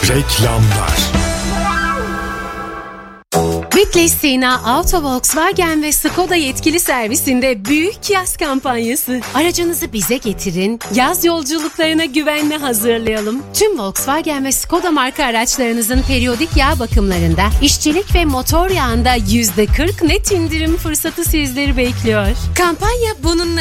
Reklamlar. Bitlis Sina Auto Volkswagen ve Skoda yetkili servisinde büyük yaz kampanyası. Aracınızı bize getirin, yaz yolculuklarına güvenle hazırlayalım. Tüm Volkswagen ve Skoda marka araçlarınızın periyodik yağ bakımlarında, işçilik ve motor yağında %40 net indirim fırsatı sizleri bekliyor. Kampanya bununla